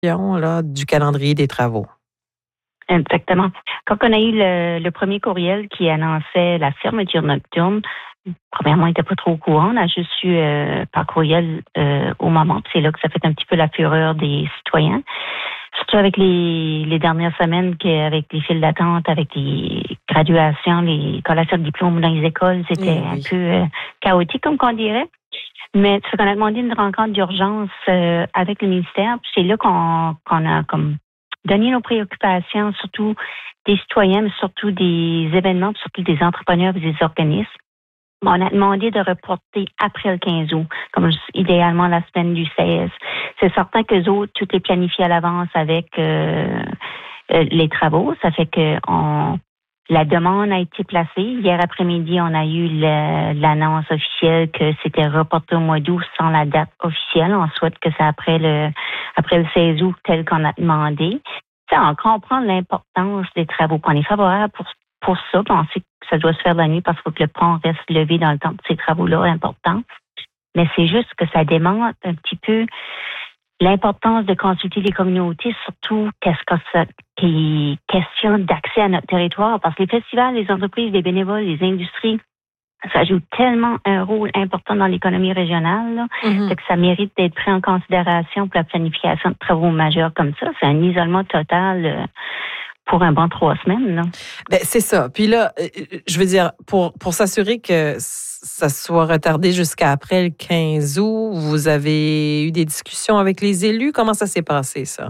Là, du calendrier des travaux. Exactement. Quand on a eu le premier courriel qui annonçait la fermeture nocturne, premièrement, il n'était pas trop au courant. On a juste eu par courriel au moment. Puis c'est là que ça fait un petit peu la fureur des citoyens. Surtout avec les dernières semaines, avec les files d'attente, avec les graduations, les collations de diplômes dans les écoles, c'était un peu chaotique, comme qu'on dirait. Mais c'est qu'on a demandé une rencontre d'urgence avec le ministère. Puis c'est là qu'on a comme donné nos préoccupations, surtout des citoyens, mais surtout des événements, surtout des entrepreneurs et des organismes. On a demandé de reporter après le 15 août, comme idéalement la semaine du 16. C'est certain que les autres, tout est planifié à l'avance avec les travaux. Ça fait que la demande a été placée. Hier après-midi, on a eu l'annonce officielle que c'était reporté au mois d'août sans la date officielle. On souhaite que c'est après le 16 août tel qu'on a demandé. Ça, on comprend l'importance des travaux. On est favorable pour ça. On sait que ça doit se faire la nuit parce qu'il faut que le pont reste levé dans le temps de ces travaux-là importants. Mais c'est juste que ça démontre un petit peu l'importance de consulter les communautés, surtout qui question d'accès à notre territoire. Parce que les festivals, les entreprises, les bénévoles, les industries, ça joue tellement un rôle important dans l'économie régionale là, que ça mérite d'être pris en considération pour la planification de travaux majeurs comme ça. C'est un isolement total pour un bon 3 semaines. Là. Ben, c'est ça. Puis là, je veux dire, pour s'assurer que ça soit retardé jusqu'à après le 15 août, vous avez eu des discussions avec les élus. Comment ça s'est passé, ça?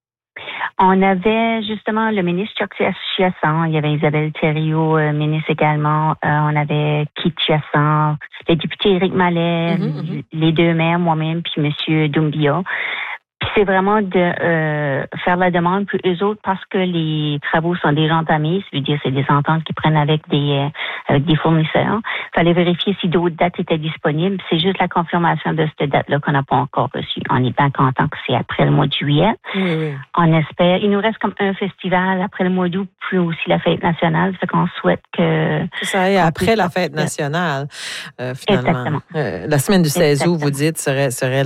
On avait justement le ministre Chuck Chiasson, il y avait Isabelle Thériault, ministre également, on avait Keith Chiasson, le député Éric Mallet, les deux maires, moi-même, puis M. Doumbia. Puis c'est vraiment de faire la demande pour eux autres parce que les travaux sont déjà entamés, c'est-à-dire c'est des ententes qu'ils prennent avec des fournisseurs. Il fallait vérifier si d'autres dates étaient disponibles. C'est juste la confirmation de cette date-là qu'on n'a pas encore reçue. On est bien content que c'est après le mois de juillet. Oui. On espère. Il nous reste comme un festival après le mois d'août, puis aussi la fête nationale. Fait qu'on souhaite que ça aille après la fête nationale, finalement. La semaine du 16 août, vous dites, serait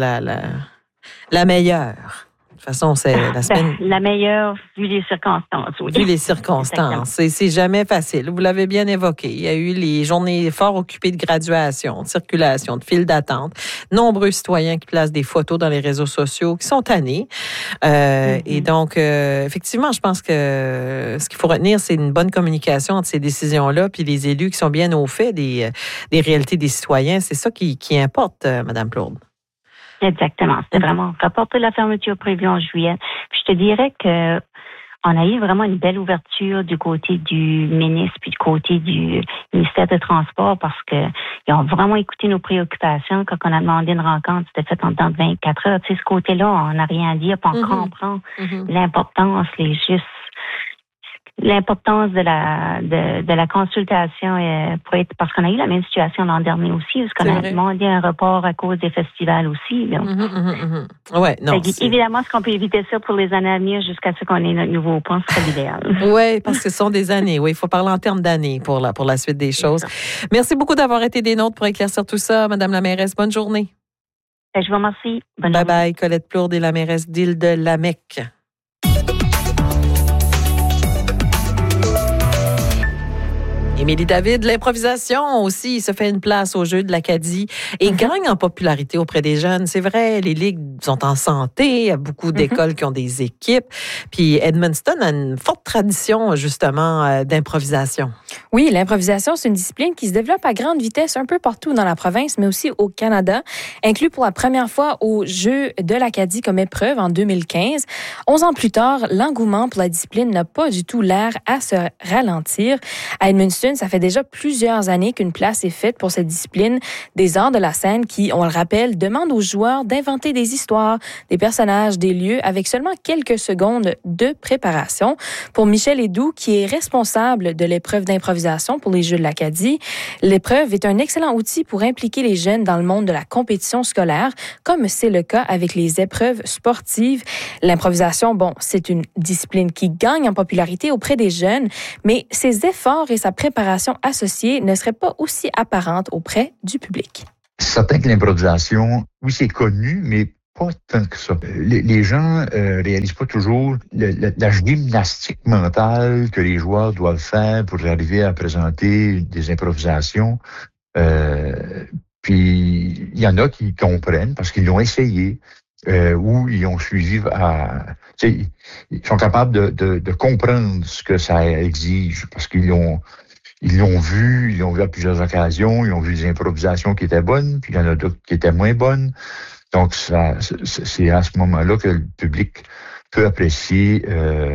la meilleure. De toute façon, c'est la semaine... La meilleure, vu les circonstances, oui. Vu les circonstances. C'est jamais facile. Vous l'avez bien évoqué. Il y a eu les journées fort occupées de graduation, de circulation, de files d'attente. Nombreux citoyens qui placent des photos dans les réseaux sociaux, qui sont tannés. Et donc, effectivement, je pense que ce qu'il faut retenir, c'est une bonne communication entre ces décisions-là puis les élus qui sont bien au fait des réalités des citoyens. C'est ça qui importe, Mme Plourde. Exactement. C'était vraiment rapporter la fermeture prévue en juillet. Puis je te dirais que on a eu vraiment une belle ouverture du côté du ministre puis du côté du ministère des Transports parce que ils ont vraiment écouté nos préoccupations. Quand on a demandé une rencontre, c'était fait en temps de 24 heures. Tu sais, ce côté-là, on n'a rien à dire. Puis on comprend l'importance, l'importance de la consultation parce qu'on a eu la même situation l'an dernier aussi, parce qu'on a demandé un report à cause des festivals aussi. Ouais, non. Évidemment, est-ce qu'on peut éviter ça pour les années à venir jusqu'à ce qu'on ait notre nouveau pont, c'est l'idéal. Oui, parce que ce sont des années. Oui, il faut parler en termes d'années pour la suite des choses. Merci beaucoup d'avoir été des nôtres pour éclaircir tout ça, Madame la mairesse. Bonne journée. Je vous remercie. Bonne journée. Bye. Colette Plourde est la mairesse d'Île-de-la-Mecque. Émilie David, l'improvisation aussi, se fait une place au jeu de l'Acadie et gagne en popularité auprès des jeunes. C'est vrai, les ligues sont en santé, il y a beaucoup d'écoles qui ont des équipes. Puis Edmundston a une forte tradition, justement, d'improvisation. Oui, l'improvisation, c'est une discipline qui se développe à grande vitesse un peu partout dans la province, mais aussi au Canada, inclus pour la première fois aux Jeux de l'Acadie comme épreuve en 2015. 11 ans plus tard, l'engouement pour la discipline n'a pas du tout l'air à se ralentir. À Edmundston, ça fait déjà plusieurs années qu'une place est faite pour cette discipline des arts de la scène qui, on le rappelle, demande aux joueurs d'inventer des histoires, des personnages, des lieux avec seulement quelques secondes de préparation. Pour Michel Hédoux, qui est responsable de l'épreuve d'improvisation pour les Jeux de l'Acadie, l'épreuve est un excellent outil pour impliquer les jeunes dans le monde de la compétition scolaire, comme c'est le cas avec les épreuves sportives. L'improvisation, c'est une discipline qui gagne en popularité auprès des jeunes, mais ses efforts et sa préparation associée ne serait pas aussi apparente auprès du public. C'est certain que l'improvisation, oui, c'est connu, mais Pas tant que ça. Les gens réalisent pas toujours la gymnastique mentale que les joueurs doivent faire pour arriver à présenter des improvisations. Puis il y en a qui comprennent parce qu'ils l'ont essayé ou ils ont suivi ils sont capables de comprendre ce que ça exige parce qu'ils l'ont vu à plusieurs occasions, ils ont vu des improvisations qui étaient bonnes, puis il y en a d'autres qui étaient moins bonnes. Donc, c'est à ce moment-là que le public peut apprécier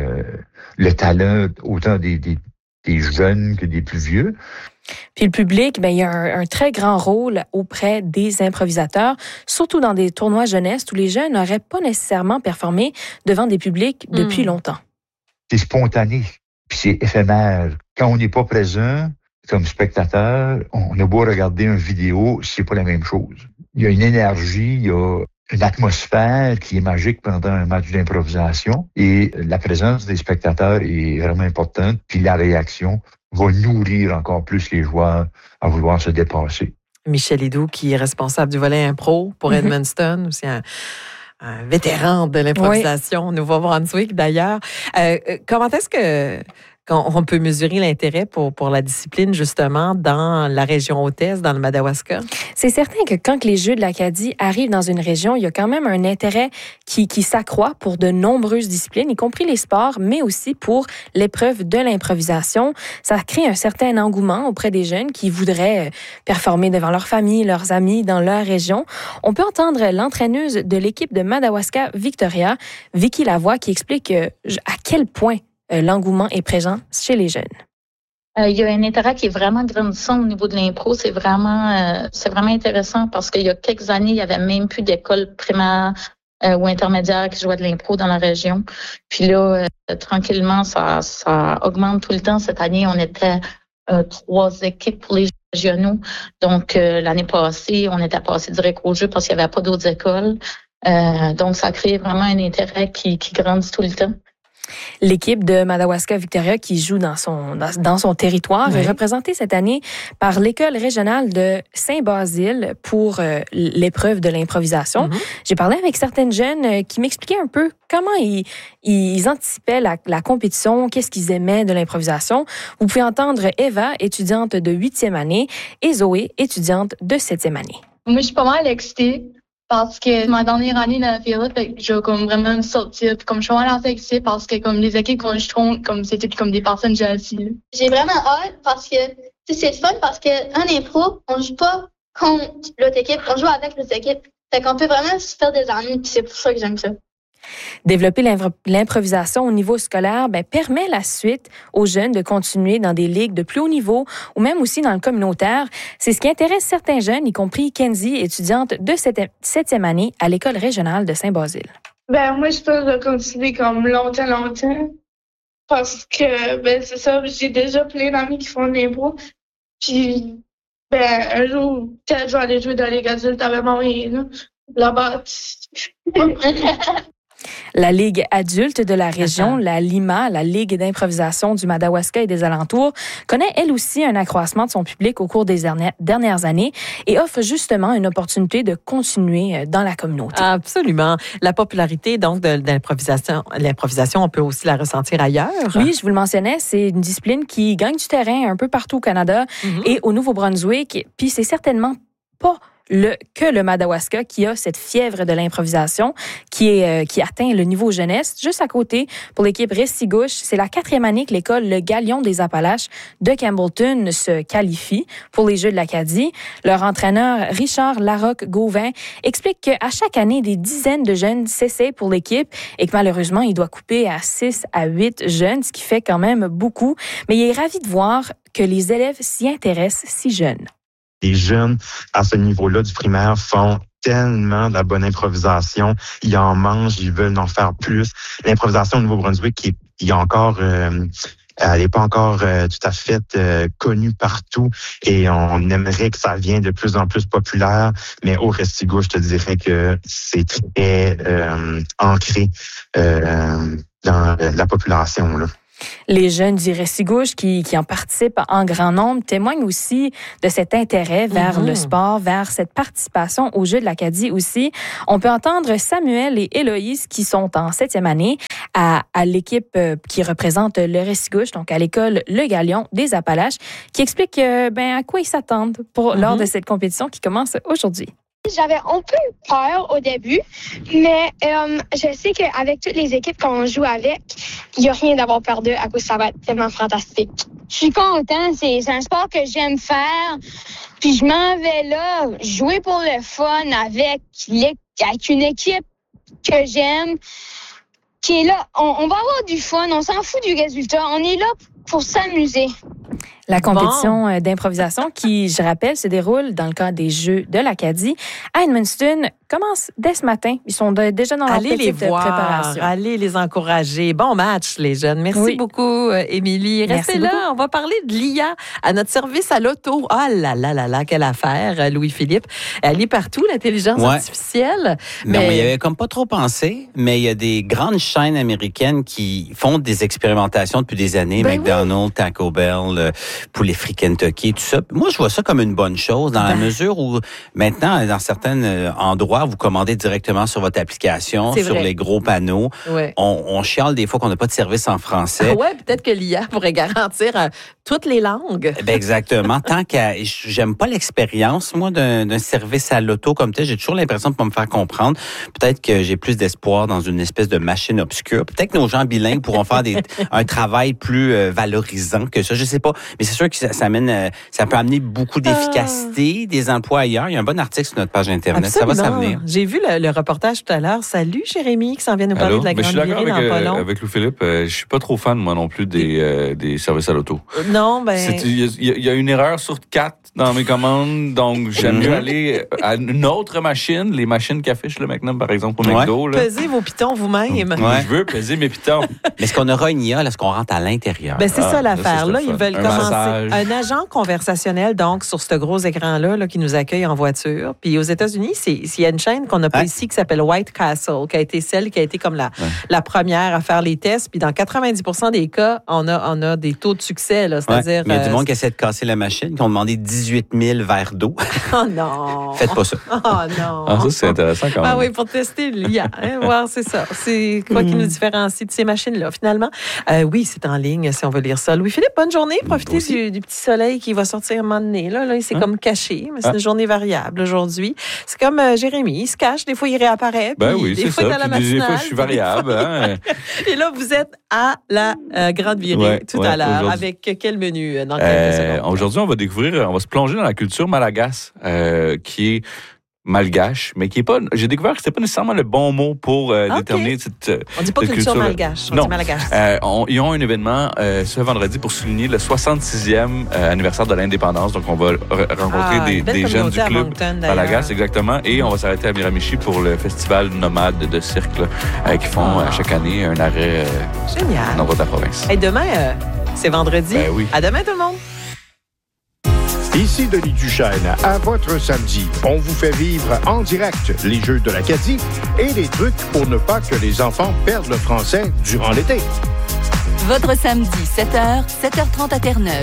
le talent autant des jeunes que des plus vieux. Puis le public, il y a un très grand rôle auprès des improvisateurs, surtout dans des tournois jeunesse où les jeunes n'auraient pas nécessairement performé devant des publics depuis longtemps. C'est spontané, puis c'est éphémère. Quand on n'est pas présent comme spectateur, on a beau regarder une vidéo, c'est pas la même chose. Il y a une énergie, il y a une atmosphère qui est magique pendant un match d'improvisation et la présence des spectateurs est vraiment importante. Puis la réaction va nourrir encore plus les joueurs à vouloir se dépasser. Michel Hédoux, qui est responsable du volet impro pour Edmundston, aussi un vétéran de l'improvisation au Nouveau-Brunswick d'ailleurs. Comment est-ce qu'on peut mesurer l'intérêt pour la discipline, justement, dans la région hôtesse, dans le Madawaska? C'est certain que quand les Jeux de l'Acadie arrivent dans une région, il y a quand même un intérêt qui s'accroît pour de nombreuses disciplines, y compris les sports, mais aussi pour l'épreuve de l'improvisation. Ça crée un certain engouement auprès des jeunes qui voudraient performer devant leur famille, leurs amis, dans leur région. On peut entendre l'entraîneuse de l'équipe de Madawaska Victoria, Vicky Lavoie, qui explique à quel point l'engouement est présent chez les jeunes. Il y a un intérêt qui est vraiment grandissant au niveau de l'impro. C'est vraiment intéressant parce qu'il y a quelques années, il n'y avait même plus d'école primaire ou intermédiaire qui jouait de l'impro dans la région. Puis là, tranquillement, ça augmente tout le temps. Cette année, on était 3 équipes pour les régionaux. Donc, l'année passée, on était passé direct au jeu parce qu'il n'y avait pas d'autres écoles. Donc, ça crée vraiment un intérêt qui grandit tout le temps. L'équipe de Madawaska Victoria qui joue dans son territoire est représentée cette année par l'école régionale de Saint-Basile pour l'épreuve de l'improvisation. J'ai parlé avec certaines jeunes qui m'expliquaient un peu comment ils anticipaient la compétition, qu'est-ce qu'ils aimaient de l'improvisation. Vous pouvez entendre Eva, étudiante de 8e année, et Zoé, étudiante de 7e année. Moi, je suis pas mal excitée. Parce que ma dernière année dans la file, fait que je vais comme vraiment me sortir. Puis comme je suis vraiment excitée parce que comme les équipes qu'on joue, comme c'était comme des personnes gentilles. J'ai vraiment hâte parce que c'est fun parce que en impro, on joue pas contre l'autre équipe, on joue avec l'autre équipe. Fait qu'on peut vraiment se faire des amis, puis c'est pour ça que j'aime ça. Développer l'improvisation au niveau scolaire permet la suite aux jeunes de continuer dans des ligues de plus haut niveau ou même aussi dans le communautaire. C'est ce qui intéresse certains jeunes, y compris Kenzie, étudiante de 7e année à l'école régionale de Saint-Basile. Moi, je peux continuer comme longtemps parce que c'est ça, j'ai déjà plein d'amis qui font de l'impro. Puis un jour, peut-être je vais aller jouer dans les Ligue adulte avec Montréal, là-bas. La Ligue adulte de la région, la LIMA, la Ligue d'improvisation du Madawaska et des alentours, connaît elle aussi un accroissement de son public au cours des dernières années et offre justement une opportunité de continuer dans la communauté. Absolument. La popularité donc de l'improvisation, on peut aussi la ressentir ailleurs. Oui, je vous le mentionnais, c'est une discipline qui gagne du terrain un peu partout au Canada et au Nouveau-Brunswick. Puis c'est certainement pas que le Madawaska qui a cette fièvre de l'improvisation qui atteint le niveau jeunesse. Juste à côté, pour l'équipe Restigouche, c'est la 4e année que l'école Le Galion des Appalaches de Campbellton se qualifie pour les Jeux de l'Acadie. Leur entraîneur, Richard Larocque-Gauvin, explique qu'à chaque année, des dizaines de jeunes s'essayent pour l'équipe et que malheureusement, il doit couper à 6 à 8 jeunes, ce qui fait quand même beaucoup. Mais il est ravi de voir que les élèves s'y intéressent si jeunes. Les jeunes, à ce niveau-là du primaire, font tellement de la bonne improvisation. Ils en mangent, ils veulent en faire plus. L'improvisation au Nouveau-Brunswick, elle n'est pas encore tout à fait connue partout et on aimerait que ça vienne de plus en plus populaire. Mais au Restigouche, je te dirais que c'est très ancré dans la population, là. Les jeunes du Restigouche qui en participent en grand nombre témoignent aussi de cet intérêt vers le sport, vers cette participation aux Jeux de l'Acadie aussi. On peut entendre Samuel et Héloïse qui sont en 7e année à l'équipe qui représente le Restigouche, donc à l'école Le Galion des Appalaches, qui expliquent à quoi ils s'attendent lors de cette compétition qui commence aujourd'hui. J'avais un peu peur au début, mais je sais qu'avec toutes les équipes qu'on joue avec, il n'y a rien d'avoir peur d'eux à cause que ça va être tellement fantastique. Je suis contente, c'est un sport que j'aime faire, puis je m'en vais là jouer pour le fun avec une équipe que j'aime, qui est là. On va avoir du fun, on s'en fout du résultat, on est là pour s'amuser. La compétition d'improvisation qui, je rappelle, se déroule dans le cadre des Jeux de l'Acadie à Edmundston commence dès ce matin. Ils sont déjà dans leur petite préparation. Allez les encourager. Bon match, les jeunes. Merci beaucoup, Émilie. Restez là. On va parler de l'IA à notre service à l'auto. Ah là là là là, quelle affaire, Louis-Philippe. Elle est partout, l'intelligence artificielle. Mais on y avait comme pas trop pensé, mais il y a des grandes chaînes américaines qui font des expérimentations depuis des années. McDonald's, Taco Bell, Poulet Frit Kentucky, tout ça. Moi, je vois ça comme une bonne chose dans la mesure où maintenant, dans certains endroits, vous commandez directement sur votre application, sur les gros panneaux. Ouais. On chiale des fois qu'on n'a pas de service en français. Oui, peut-être que l'IA pourrait garantir toutes les langues. Exactement. Tant j'aime pas l'expérience, moi, d'un service à l'auto comme tel. J'ai toujours l'impression de pas me faire comprendre. Peut-être que j'ai plus d'espoir dans une espèce de machine obscure. Peut-être que nos gens bilingues pourront faire un travail plus valorisant que ça. Je sais pas. Mais c'est sûr que ça peut amener beaucoup d'efficacité, des emplois ailleurs. Il y a un bon article sur notre page Internet. Absolument. Ça va s'avenir. J'ai vu le reportage tout à l'heure. Salut, Jérémy, qui s'en vient nous parler de la grande virée dans pas long. Avec Louis-Philippe, je suis pas trop fan, moi non plus, des services à l'auto. Non, il y a une erreur sur 4 dans mes commandes, donc j'aime mieux aller à une autre machine, les machines qui affichent le Magnum, par exemple, au McDo. Là. Pesez vos pitons vous-même. Je veux peser mes pitons. Mais est-ce qu'on aura une IA lorsqu'on rentre à l'intérieur? C'est ça l'affaire. Là, ils veulent commencer un agent conversationnel, donc, sur ce gros écran-là qui nous accueille en voiture. Puis aux États-Unis, il y a une chaîne qu'on n'a pas ici qui s'appelle White Castle, qui a été celle qui a été comme la première à faire les tests. Puis dans 90% des cas, on a des taux de succès. Là, c'est-à-dire, mais il y a du monde qui essaie de casser la machine, qui ont demandé 18 000 verres d'eau. Oh non! Faites pas ça. Oh non! Ça, c'est intéressant quand même. Ah oui, pour tester l'IA. Voir, c'est ça. C'est quoi qui nous différencie de ces machines-là, finalement? Oui, c'est en ligne, si on veut lire ça. Louis-Philippe, bonne journée. Profitez du petit soleil qui va sortir un moment donné. Là, il s'est comme caché, mais c'est une journée variable aujourd'hui. C'est comme Jérémy, il se cache, des fois il réapparaît. Oui, c'est ça. Des fois, je suis variable. Et là, vous êtes à la grande virée tout à l'heure. Avec quel menu dans quelques secondes? Aujourd'hui, on va se plonger dans la culture malagasy, qui est malgache, mais qui est pas. J'ai découvert que c'était pas nécessairement le bon mot pour déterminer cette. On dit pas culture malgache, on dit malgache. Ils ont un événement ce vendredi pour souligner le 66e anniversaire de l'indépendance. Donc on va rencontrer des jeunes du club malagasy, exactement, et on va s'arrêter à Miramichi pour le festival nomade de cirque qui font chaque année un arrêt génial dans la province. Et demain, c'est vendredi. Oui. À demain tout le monde. Ici Denis Duchesne, à votre samedi. On vous fait vivre en direct les Jeux de l'Acadie et des trucs pour ne pas que les enfants perdent le français durant l'été. Votre samedi, 7h, 7h30 à Terre-Neuve.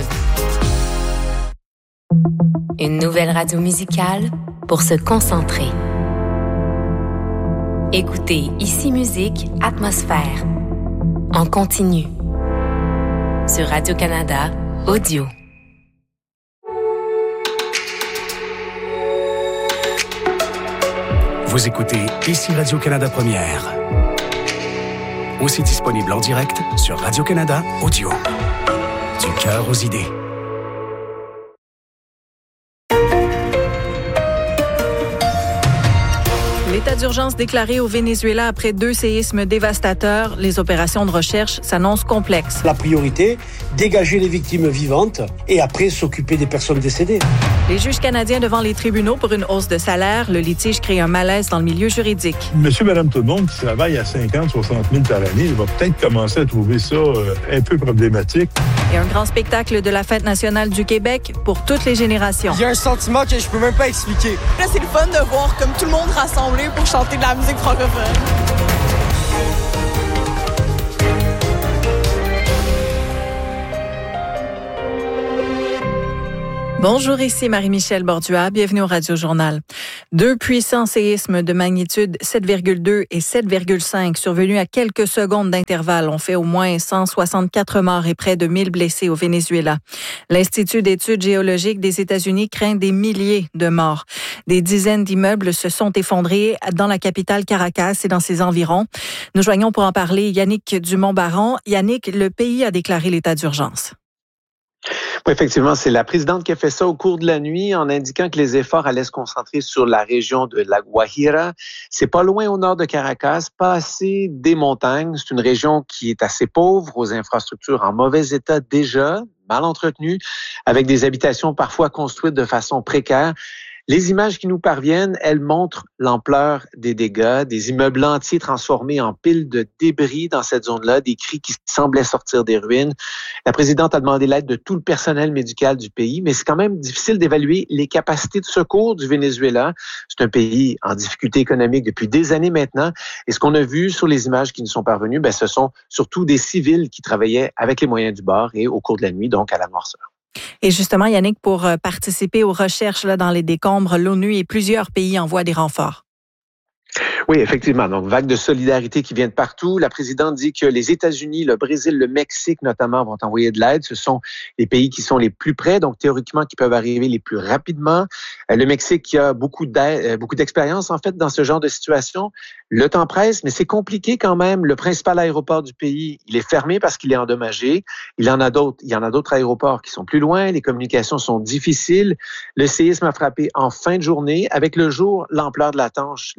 Une nouvelle radio musicale pour se concentrer. Écoutez Ici Musique, Atmosphère. En continu. Sur Radio-Canada, audio. Vous écoutez Ici Radio-Canada Première. Aussi disponible en direct sur Radio-Canada Audio. Du cœur aux idées. L'état d'urgence déclaré au Venezuela après 2 séismes dévastateurs. Les opérations de recherche s'annoncent complexes. La priorité, dégager les victimes vivantes et après s'occuper des personnes décédées. Les juges canadiens devant les tribunaux pour une hausse de salaire. Le litige crée un malaise dans le milieu juridique. Monsieur, madame, tout le monde qui travaille à 50, 60 000 par année, il va peut-être commencer à trouver ça un peu problématique. Et un grand spectacle de la Fête nationale du Québec pour toutes les générations. Il y a un sentiment que je peux même pas expliquer. Là, c'est le fun de voir comme tout le monde rassemblé pour chanter de la musique francophone. Bonjour, ici Marie-Michel Bordua. Bienvenue au Radio Journal. 2 puissants séismes de magnitude 7,2 et 7,5 survenus à quelques secondes d'intervalle ont fait au moins 164 morts et près de 1000 blessés au Venezuela. L'Institut d'études géologiques des États-Unis craint des milliers de morts. Des dizaines d'immeubles se sont effondrés dans la capitale Caracas et dans ses environs. Nous joignons pour en parler Yannick Dumont-Baron. Yannick, le pays a déclaré l'état d'urgence. Oui, effectivement, c'est la présidente qui a fait ça au cours de la nuit en indiquant que les efforts allaient se concentrer sur la région de La Guajira. C'est pas loin au nord de Caracas, pas assez des montagnes. C'est une région qui est assez pauvre, aux infrastructures en mauvais état déjà, mal entretenues, avec des habitations parfois construites de façon précaire. Les images qui nous parviennent, elles montrent l'ampleur des dégâts, des immeubles entiers transformés en piles de débris dans cette zone-là, des cris qui semblaient sortir des ruines. La présidente a demandé l'aide de tout le personnel médical du pays, mais c'est quand même difficile d'évaluer les capacités de secours du Venezuela. C'est un pays en difficulté économique depuis des années maintenant. Et ce qu'on a vu sur les images qui nous sont parvenues, ce sont surtout des civils qui travaillaient avec les moyens du bord et au cours de la nuit, donc à la noirceur. Et justement, Yannick, pour participer aux recherches dans les décombres, l'ONU et plusieurs pays envoient des renforts. Oui, effectivement. Donc, vague de solidarité qui vient de partout. La présidente dit que les États-Unis, le Brésil, le Mexique notamment vont envoyer de l'aide. Ce sont les pays qui sont les plus près, donc théoriquement qui peuvent arriver les plus rapidement. Le Mexique qui a beaucoup d'expérience en fait dans ce genre de situation. Le temps presse, mais c'est compliqué quand même. Le principal aéroport du pays, il est fermé parce qu'il est endommagé. Il y en a d'autres aéroports qui sont plus loin. Les communications sont difficiles. Le séisme a frappé en fin de journée. Avec le jour, l'ampleur de la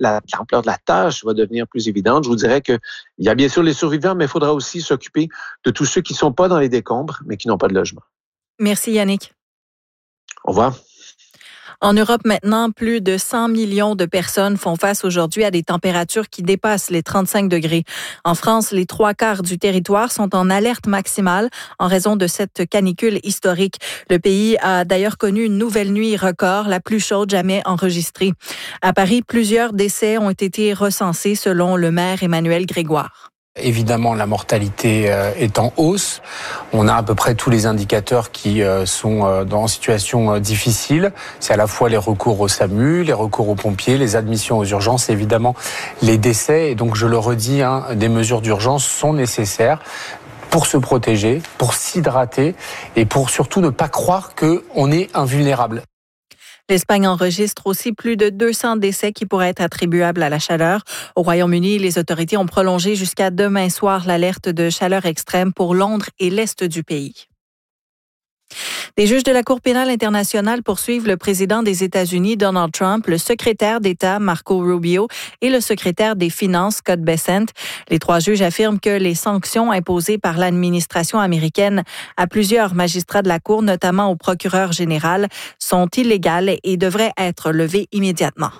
tâche va devenir plus évidente. Je vous dirais qu'il y a bien sûr les survivants, mais il faudra aussi s'occuper de tous ceux qui ne sont pas dans les décombres, mais qui n'ont pas de logement. Merci Yannick. Au revoir. En Europe maintenant, plus de 100 millions de personnes font face aujourd'hui à des températures qui dépassent les 35 degrés. En France, les 3/4 du territoire sont en alerte maximale en raison de cette canicule historique. Le pays a d'ailleurs connu une nouvelle nuit record, la plus chaude jamais enregistrée. À Paris, plusieurs décès ont été recensés selon le maire Emmanuel Grégoire. Évidemment, la mortalité est en hausse. On a à peu près tous les indicateurs qui sont en situation difficile. C'est à la fois les recours au SAMU, les recours aux pompiers, les admissions aux urgences et évidemment les décès. Et donc, je le redis, des mesures d'urgence sont nécessaires pour se protéger, pour s'hydrater et pour surtout ne pas croire qu'on est invulnérable. L'Espagne enregistre aussi plus de 200 décès qui pourraient être attribuables à la chaleur. Au Royaume-Uni, les autorités ont prolongé jusqu'à demain soir l'alerte de chaleur extrême pour Londres et l'est du pays. Des juges de la Cour pénale internationale poursuivent le président des États-Unis, Donald Trump, le secrétaire d'État, Marco Rubio, et le secrétaire des Finances, Scott Bessent. Les 3 juges affirment que les sanctions imposées par l'administration américaine à plusieurs magistrats de la Cour, notamment au procureur général, sont illégales et devraient être levées immédiatement.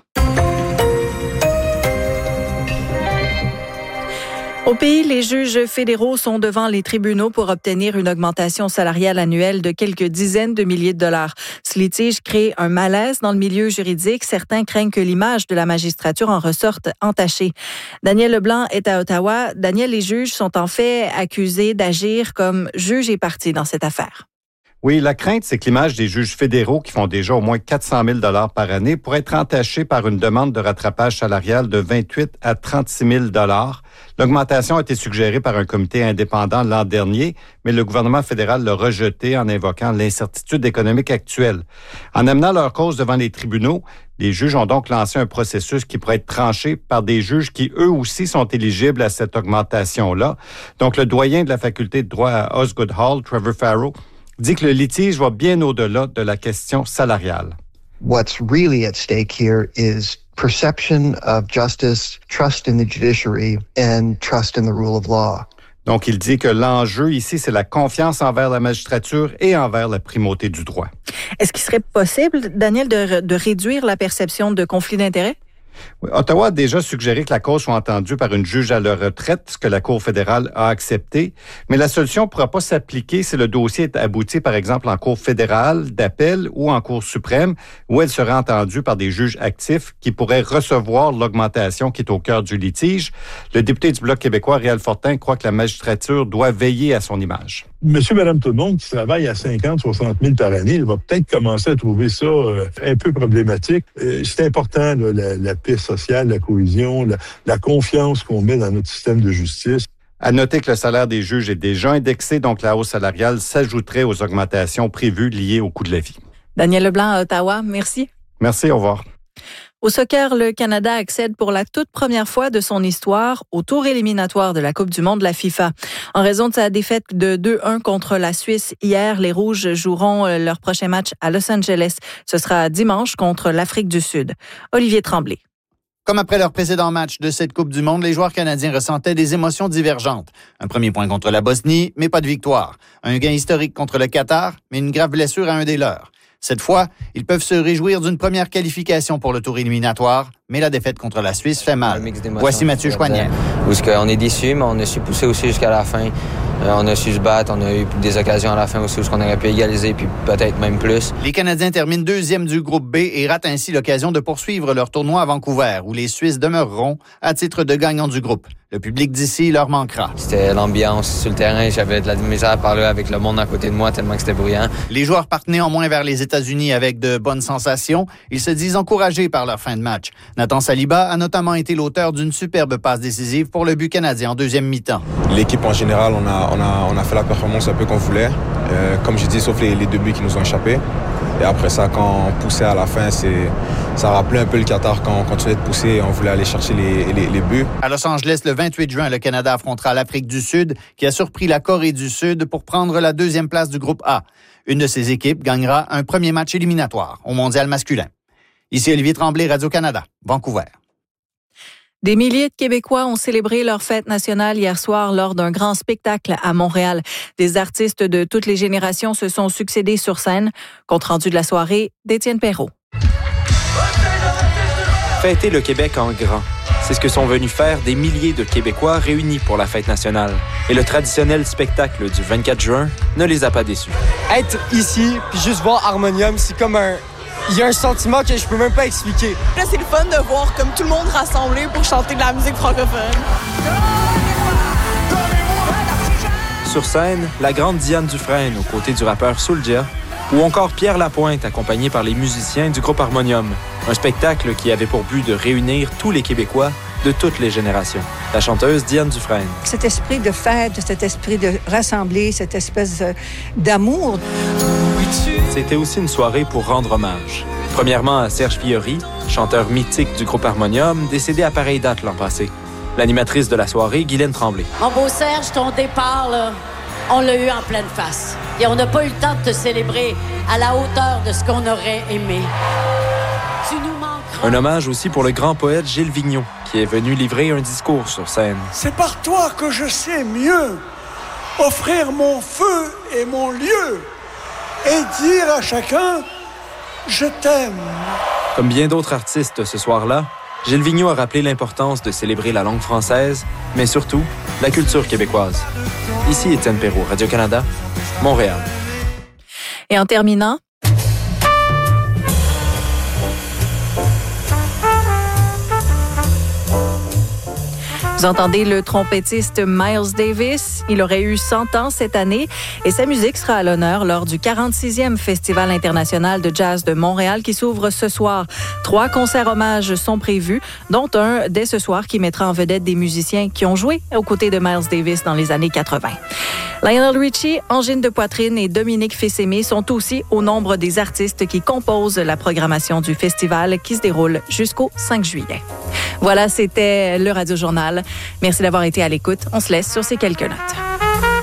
Au pays, les juges fédéraux sont devant les tribunaux pour obtenir une augmentation salariale annuelle de quelques dizaines de milliers de dollars. Ce litige crée un malaise dans le milieu juridique. Certains craignent que l'image de la magistrature en ressorte entachée. Daniel Leblanc est à Ottawa. Daniel, les juges sont en fait accusés d'agir comme juge et partie dans cette affaire. Oui, la crainte, c'est que l'image des juges fédéraux qui font déjà au moins 400 000 $ par année pourrait être entachée par une demande de rattrapage salarial de 28 à 36 000 $. L'augmentation a été suggérée par un comité indépendant l'an dernier, mais le gouvernement fédéral l'a rejeté en invoquant l'incertitude économique actuelle. En amenant leur cause devant les tribunaux, les juges ont donc lancé un processus qui pourrait être tranché par des juges qui, eux aussi, sont éligibles à cette augmentation-là. Donc, le doyen de la faculté de droit à Osgoode Hall, Trevor Farrow, dit que le litige va bien au-delà de la question salariale. What's really at stake here is perception of justice, trust in the judiciary, and trust in the rule of law. Donc, il dit que l'enjeu ici, c'est la confiance envers la magistrature et envers la primauté du droit. Est-ce qu'il serait possible, Daniel, de réduire la perception de conflit d'intérêts? Oui, Ottawa a déjà suggéré que la cause soit entendue par une juge à la retraite, ce que la Cour fédérale a accepté. Mais la solution ne pourra pas s'appliquer si le dossier est abouti, par exemple, en Cour fédérale d'appel ou en Cour suprême, où elle sera entendue par des juges actifs qui pourraient recevoir l'augmentation qui est au cœur du litige. Le député du Bloc québécois, Réal Fortin, croit que la magistrature doit veiller à son image. Monsieur, madame, tout le monde qui travaille à 50, 60 000 par année, il va peut-être commencer à trouver ça un peu problématique. C'est important, là, la paix sociale, la cohésion, la confiance qu'on met dans notre système de justice. À noter que le salaire des juges est déjà indexé, donc la hausse salariale s'ajouterait aux augmentations prévues liées au coût de la vie. Daniel Leblanc à Ottawa, merci. Merci, au revoir. Au soccer, le Canada accède pour la toute première fois de son histoire au tour éliminatoire de la Coupe du monde de la FIFA. En raison de sa défaite de 2-1 contre la Suisse hier, les Rouges joueront leur prochain match à Los Angeles. Ce sera dimanche contre l'Afrique du Sud. Olivier Tremblay. Comme après leur précédent match de cette Coupe du monde, les joueurs canadiens ressentaient des émotions divergentes. Un premier point contre la Bosnie, mais pas de victoire. Un gain historique contre le Qatar, mais une grave blessure à un des leurs. Cette fois, ils peuvent se réjouir d'une première qualification pour le tour éliminatoire, mais la défaite contre la Suisse fait mal. Voici Mathieu Choignard. On est déçus, mais on a su pousser aussi jusqu'à la fin. On a su se battre, on a eu des occasions à la fin aussi où on aurait pu égaliser, puis peut-être même plus. Les Canadiens terminent deuxième du groupe B et ratent ainsi l'occasion de poursuivre leur tournoi à Vancouver, où les Suisses demeureront à titre de gagnants du groupe. Le public d'ici leur manquera. C'était l'ambiance sur le terrain. J'avais de la misère à parler avec le monde à côté de moi tellement que c'était bruyant. Les joueurs partent néanmoins vers les États-Unis avec de bonnes sensations. Ils se disent encouragés par leur fin de match. Nathan Saliba a notamment été l'auteur d'une superbe passe décisive pour le but canadien en deuxième mi-temps. L'équipe en général, on a fait la performance un peu qu'on voulait. Comme j'ai dit, sauf les 2 buts qui nous ont échappé. Et après ça, quand on poussait à la fin, ça rappelait un peu le Qatar quand on continuait de pousser et on voulait aller chercher les buts. À Los Angeles, le 28 juin, le Canada affrontera l'Afrique du Sud, qui a surpris la Corée du Sud pour prendre la deuxième place du groupe A. Une de ces équipes gagnera un premier match éliminatoire au mondial masculin. Ici Olivier Tremblay, Radio-Canada, Vancouver. Des milliers de Québécois ont célébré leur fête nationale hier soir lors d'un grand spectacle à Montréal. Des artistes de toutes les générations se sont succédés sur scène. Compte rendu de la soirée d'Étienne Perrault. Fêter le Québec en grand. C'est ce que sont venus faire des milliers de Québécois réunis pour la fête nationale. Et le traditionnel spectacle du 24 juin ne les a pas déçus. Être ici, puis juste voir Harmonium, c'est comme il y a un sentiment que je peux même pas expliquer. Là, c'est le fun de voir comme tout le monde rassemblé pour chanter de la musique francophone. Sur scène, la grande Diane Dufresne aux côtés du rappeur Soulja ou encore Pierre Lapointe accompagné par les musiciens du groupe Harmonium. Un spectacle qui avait pour but de réunir tous les Québécois de toutes les générations. La chanteuse Diane Dufresne. Cet esprit de fête, cet esprit de rassembler, cette espèce d'amour. C'était aussi une soirée pour rendre hommage. Premièrement à Serge Fiori, chanteur mythique du groupe Harmonium, décédé à pareille date l'an passé. L'animatrice de la soirée, Guylaine Tremblay. Mon beau Serge, ton départ, là, on l'a eu en pleine face. Et on n'a pas eu le temps de te célébrer à la hauteur de ce qu'on aurait aimé. Tu nous manqueras. Un hommage aussi pour le grand poète Gilles Vigneault, qui est venu livrer un discours sur scène. C'est par toi que je sais mieux offrir mon feu et mon lieu et dire à chacun « Je t'aime ». Comme bien d'autres artistes ce soir-là, Gilles Vigneault a rappelé l'importance de célébrer la langue française, mais surtout la culture québécoise. Ici Étienne Perrault, Radio-Canada, Montréal. Et en terminant, vous entendez le trompettiste Miles Davis. Il aurait eu 100 ans cette année et sa musique sera à l'honneur lors du 46e Festival international de jazz de Montréal qui s'ouvre ce soir. 3 concerts hommages sont prévus, dont un dès ce soir qui mettra en vedette des musiciens qui ont joué aux côtés de Miles Davis dans les années 80. Lionel Richie, angine de poitrine et Dominique Fils-Aimé sont aussi au nombre des artistes qui composent la programmation du festival qui se déroule jusqu'au 5 juillet. Voilà, c'était le Radio Journal. Merci d'avoir été à l'écoute. On se laisse sur ces quelques notes.